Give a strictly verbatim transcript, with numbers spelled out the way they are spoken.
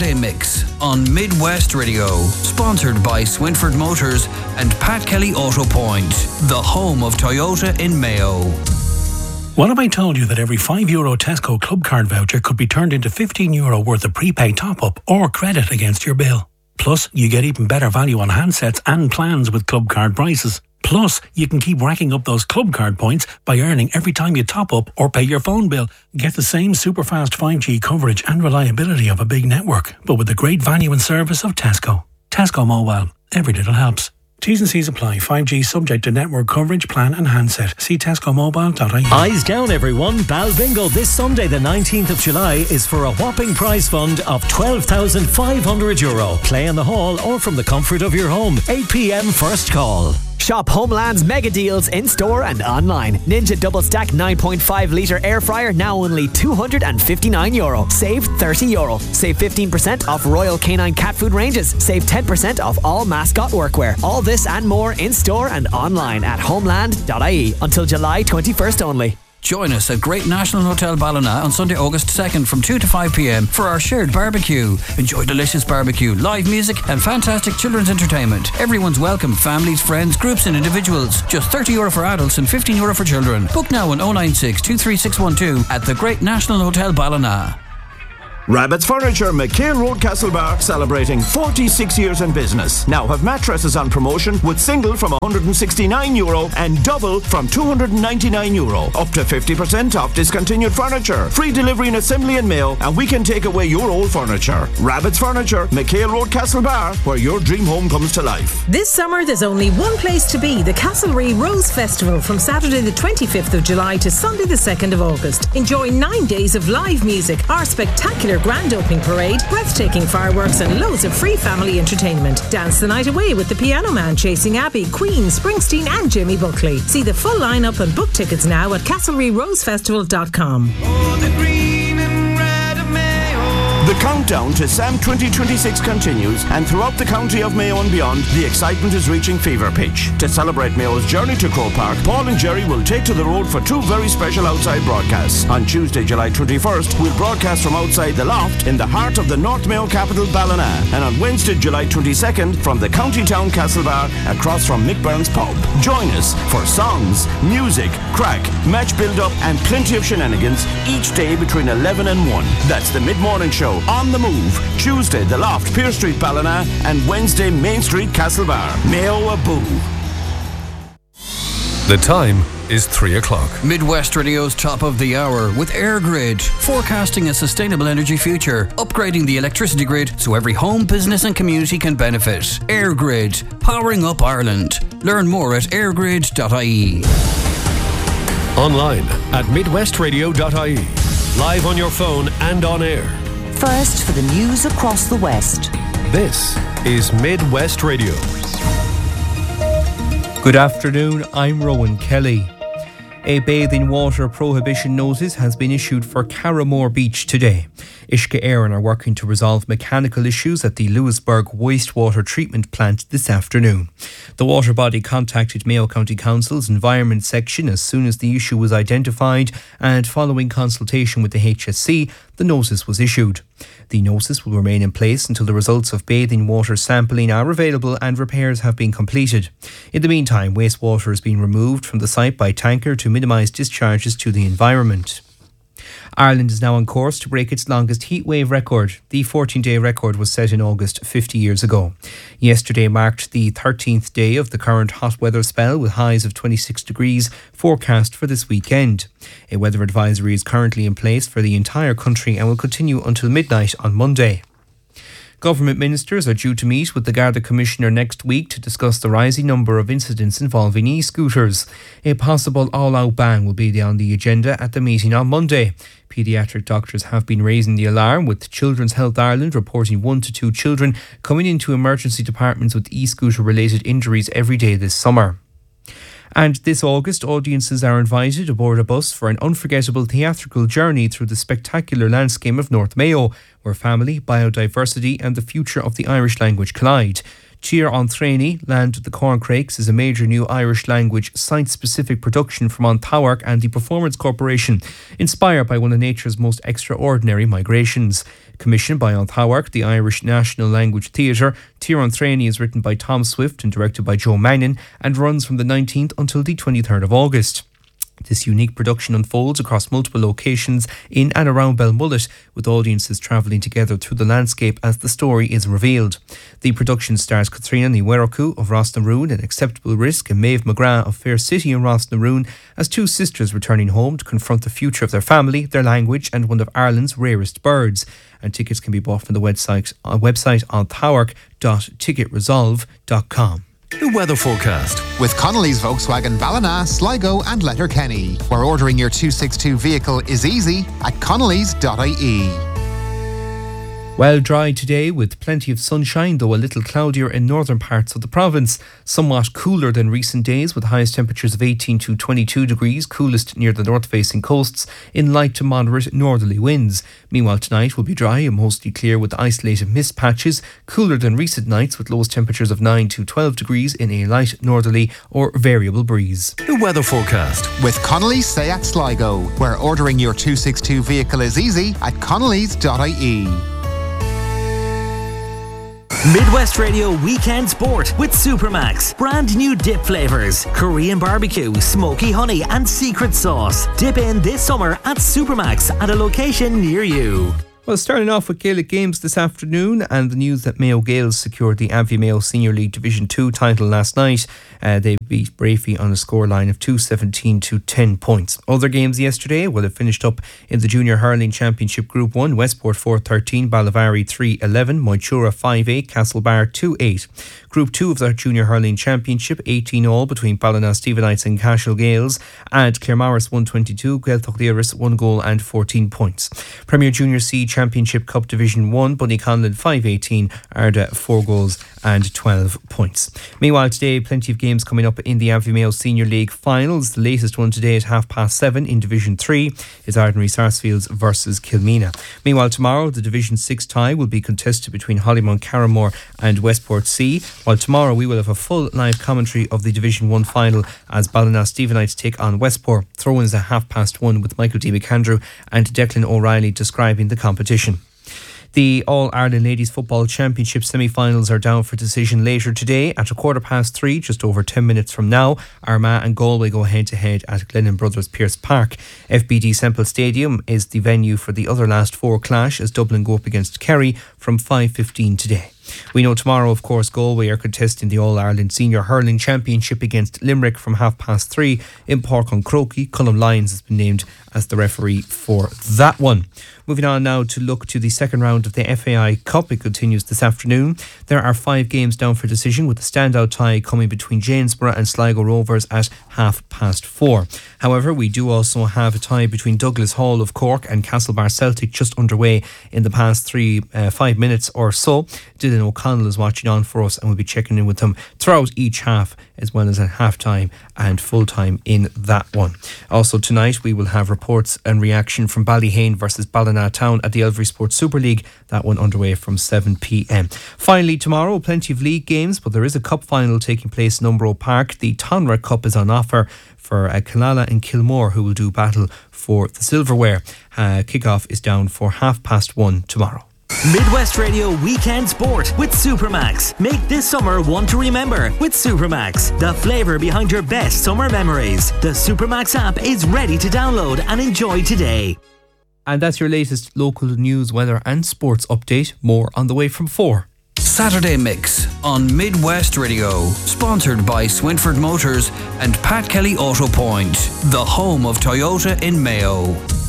holiday mix on Midwest Radio, sponsored by Swinford Motors and Pat Kelly Auto Point, the home of Toyota in Mayo. What if I told you that every five euro Tesco Club Card voucher could be turned into fifteen euro worth of prepaid top-up or credit against your bill? Plus, you get even better value on handsets and plans with Club Card prices. Plus, you can keep racking up those Club Card points by earning every time you top up or pay your phone bill. Get the same super fast five G coverage and reliability of a big network, but with the great value and service of Tesco. Tesco Mobile. Every little helps. T's and C's apply. five G subject to network coverage, plan and handset. See tesco mobile dot I E. Eyes down, everyone. Balbingo this Sunday, the nineteenth of July, is for a whopping prize fund of twelve thousand five hundred euro. Play in the hall or from the comfort of your home. eight p.m. first call. Shop Homeland's mega deals in store and online. Ninja Double Stack nine point five litre air fryer now only two hundred fifty-nine euro. Save thirty euro. Save fifteen percent off Royal Canine cat food ranges. Save ten percent off all mascot workwear. All this and more in store and online at homeland dot I E until July twenty-first only. Join us at Great National Hotel Ballina on Sunday, August second from two to five p.m. for our shared barbecue. Enjoy delicious barbecue, live music and fantastic children's entertainment. Everyone's welcome, families, friends, groups and individuals. Just thirty euro for adults and fifteen euro for children. Book now on oh nine six, two three six one two at the Great National Hotel Ballina. Rabbit's Furniture, McHale Road, Castlebar, celebrating forty-six years in business. Now have mattresses on promotion with single from one hundred sixty-nine euro and double from two hundred ninety-nine euro. Up to fifty percent off discontinued furniture. Free delivery and assembly in Mayo, and we can take away your old furniture. Rabbit's Furniture, McHale Road, Castlebar, where your dream home comes to life. This summer there's only one place to be, the Castlereagh Rose Festival, from Saturday the twenty-fifth of July to Sunday the second of August. Enjoy nine days of live music, our spectacular grand opening parade, breathtaking fireworks and loads of free family entertainment. Dance the night away with the Piano Man, Chasing Abbey, Queen, Springsteen and Jimmy Buckley. See the full lineup and book tickets now at castlereagh rose festival dot com. The countdown to SAM twenty twenty-six continues, and throughout the county of Mayo and beyond, the excitement is reaching fever pitch. To celebrate Mayo's journey to Croke Park, Paul and Jerry will take to the road for two very special outside broadcasts. On Tuesday, July twenty-first, we'll broadcast from outside the Loft in the heart of the North Mayo capital, Ballina, and on Wednesday, July twenty-second, from the county town Castlebar, across from Mick Byrne's pub. Join us for songs, music, crack, match build-up and plenty of shenanigans each day between eleven and one. That's the mid-morning show on the move. Tuesday, the Loft, Pier Street, Ballina, and Wednesday, Main Street, Castlebar. Mayo a boo. The time is three o'clock. Midwest Radio's top of the hour with AirGrid, forecasting a sustainable energy future, upgrading the electricity grid so every home, business and community can benefit. AirGrid, powering up Ireland. Learn more at airgrid dot I E. Online at midwest radio dot I E. Live on your phone and on air. First for the news across the West. This is Midwest Radio. Good afternoon, I'm Rowan Kelly. A bathing water prohibition notice has been issued for Carramore Beach today. Uisce Éireann are working to resolve mechanical issues at the Lewisburg wastewater treatment plant this afternoon. The water body contacted Mayo County Council's Environment Section as soon as the issue was identified, and following consultation with the H S C, the notice was issued. The notice will remain in place until the results of bathing water sampling are available and repairs have been completed. In the meantime, wastewater is being removed from the site by tanker to minimise discharges to the environment. Ireland is now on course to break its longest heatwave record. The fourteen-day record was set in August fifty years ago. Yesterday marked the thirteenth day of the current hot weather spell, with highs of twenty-six degrees forecast for this weekend. A weather advisory is currently in place for the entire country and will continue until midnight on Monday. Government ministers are due to meet with the Garda Commissioner next week to discuss the rising number of incidents involving e-scooters. A possible all-out ban will be on the agenda at the meeting on Monday. Paediatric doctors have been raising the alarm, with Children's Health Ireland reporting one to two children coming into emergency departments with e-scooter related injuries every day this summer. And this August, audiences are invited aboard a bus for an unforgettable theatrical journey through the spectacular landscape of North Mayo, where family, biodiversity and the future of the Irish language collide. Tír an Tréni, Land of the Corncrakes, is a major new Irish language site-specific production from An Tábhairc and the Performance Corporation, inspired by one of nature's most extraordinary migrations. Commissioned by An Tábhairc, the Irish National Language Theatre, Tír an Tréni is written by Tom Swift and directed by Joe Mannion and runs from the nineteenth until the twenty-third of August. This unique production unfolds across multiple locations in and around Belmullet, with audiences travelling together through the landscape as the story is revealed. The production stars Katrina Ní Mhuireachú of Rosnaroon in Acceptable Risk and Maeve McGrath of Fair City in Rosnaroon as two sisters returning home to confront the future of their family, their language and one of Ireland's rarest birds. And tickets can be bought from the website, uh, website on tábhairc dot ticket resolve dot com. The weather forecast with Connolly's Volkswagen Ballina, Sligo and Letterkenny, where ordering your two sixty-two vehicle is easy at connellys dot I E. Well, dry today with plenty of sunshine, though a little cloudier in northern parts of the province. Somewhat cooler than recent days with highest temperatures of eighteen to twenty-two degrees, coolest near the north-facing coasts in light to moderate northerly winds. Meanwhile, tonight will be dry and mostly clear with isolated mist patches, cooler than recent nights with lowest temperatures of nine to twelve degrees in a light northerly or variable breeze. The weather forecast with Connolly's Seat Sligo, where ordering your two sixty-two vehicle is easy at connellys dot I E. Midwest Radio Weekend Sport with Supermax. Brand new dip flavours. Korean barbecue, smoky honey and secret sauce. Dip in this summer at Supermax at a location near you. Well, starting off with Gaelic games this afternoon and the news that Mayo Gaels secured the Abbey Mayo Senior League Division two title last night. Uh, they beat Brafey on a scoreline of two seventeen to ten points. Other games yesterday, well, it finished up in the Junior Hurling Championship Group one. Westport four thirteen, Balavari three eleven, Moitura five eight, Castlebar two eight. Group two of the Junior Hurling Championship, eighteen all between Ballina Stephenites and Cashel Gaels, and Claremorris one twenty-two, Gaeltacht Leiris one goal and fourteen points. Premier Junior C Championship Cup Division one, Bunnyconlin five eighteen, Arda four goals and twelve points. Meanwhile, today, plenty of games coming up in the Abbey Mayo Senior League finals. The latest one today at half past seven in Division three is Ardnary Sarsfields versus Kilmena. Meanwhile, tomorrow, the Division six tie will be contested between Hollymount Carramore and Westport C, while tomorrow we will have a full live commentary of the Division one final as Ballina Stephenites take on Westport. Throw-ins at half past one with Michael D. McAndrew and Declan O'Reilly describing the competition. The All-Ireland Ladies Football Championship semi-finals are down for decision later today at a quarter past three, just over ten minutes from now. Armagh and Galway go head-to-head at Glennon Brothers Pearse Park. F B D Semple Stadium is the venue for the other last four clash as Dublin go up against Kerry from five fifteen today. We know tomorrow, of course, Galway are contesting the All-Ireland Senior Hurling Championship against Limerick from half past three in Park on Croaky. Colm Lyons has been named as the referee for that one. Moving on now to look to the second round of the F A I Cup. It continues this afternoon. There are five games down for decision, with the standout tie coming between Janesborough and Sligo Rovers at half past four. However, we do also have a tie between Douglas Hall of Cork and Castlebar Celtic just underway in the past three, uh, five minutes or so. Dylan O'Connell is watching on for us and we'll be checking in with them throughout each half, as well as at half time and full time in that one. Also tonight we will have reports and reaction from Ballyhane versus Ballina at the Elvery Sports Super League. That one underway from seven p.m. Finally, tomorrow, plenty of league games, but there is a cup final taking place in Umbro Park. The Tonra Cup is on offer for uh, Killala and Kilmore, who will do battle for the silverware. Uh, Kickoff is down for half past one tomorrow. Midwest Radio Weekend Sport with Supermax. Make this summer one to remember with Supermax, the flavour behind your best summer memories. The Supermax app is ready to download and enjoy today. And that's your latest local news, weather and sports update. More on the way from four. Saturday Mix on Midwest Radio, sponsored by Swinford Motors and Pat Kelly Auto Point, the home of Toyota in Mayo.